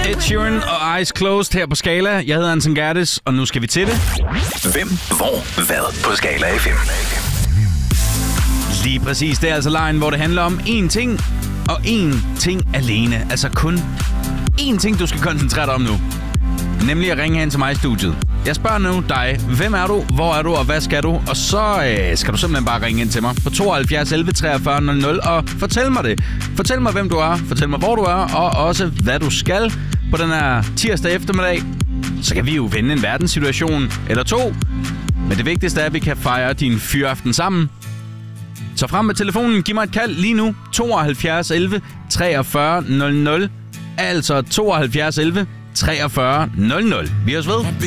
Ed Sheeran og Eyes Closed her på Skala. Jeg hedder Anton Gerdes, og nu skal vi til det. Hvem, hvor, hvad på Skala FM. Lige præcis, det er altså lejen, hvor det handler om én ting, og én ting alene. Altså kun én ting, du skal koncentrere dig om nu. Nemlig at ringe hen til mig i studiet. Jeg spørger nu dig, hvem er du, hvor er du, og hvad skal du? Og så skal du simpelthen bare ringe ind til mig på 72 11 43 00 og fortæl mig det. Fortæl mig, hvem du er, fortæl mig, hvor du er, og også hvad du skal på den her tirsdag eftermiddag. Så kan vi jo vinde en verdenssituation eller to. Men det vigtigste er, at vi kan fejre din fyraften sammen. Så frem med telefonen, giv mig et kald lige nu. 72 11 43 00. Altså 72 11 43 00. Vi høres ved.